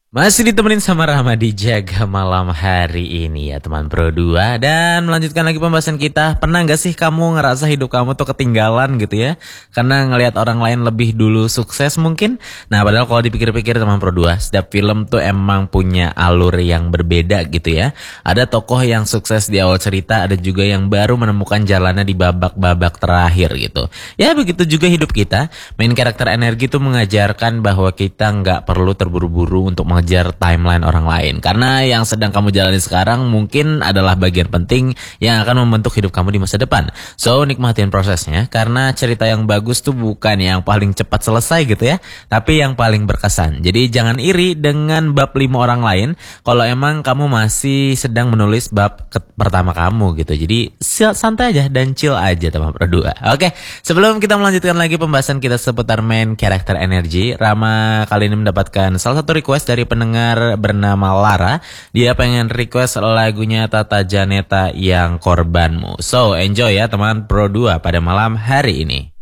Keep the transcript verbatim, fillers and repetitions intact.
Masih ditemenin sama Rahma di Jaga Malam hari ini ya teman Pro dua. Dan melanjutkan lagi pembahasan kita. Pernah gak sih kamu ngerasa hidup kamu tuh ketinggalan gitu ya? Karena ngelihat orang lain lebih dulu sukses mungkin. Nah padahal kalau dipikir-pikir teman Pro dua, setiap film tuh emang punya alur yang berbeda gitu ya. Ada tokoh yang sukses di awal cerita, ada juga yang baru menemukan jalannya di babak-babak terakhir gitu. Ya begitu juga hidup kita. Main karakter energi tuh mengajarkan bahwa kita nggak perlu terburu-buru untuk mengejar timeline orang lain. Karena yang sedang kamu jalani sekarang mungkin adalah bagian penting yang akan membentuk hidup kamu di masa depan. So, nikmatin prosesnya karena cerita yang bagus tuh bukan yang paling cepat selesai gitu ya, tapi yang paling berkesan. Jadi jangan iri dengan bab lima orang lain kalau emang kamu masih sedang menulis bab ke- pertama kamu gitu. Jadi santai aja dan chill aja teman berdua. Oke, sebelum kita melanjutkan lagi pembahasan kita seputar main karakter energi, Rama kali ini mendapatkan salah satu request dari pendengar bernama Lara. Dia pengen request lagunya Tata Janeta yang Korbanmu. So enjoy ya teman Pro dua pada malam hari ini.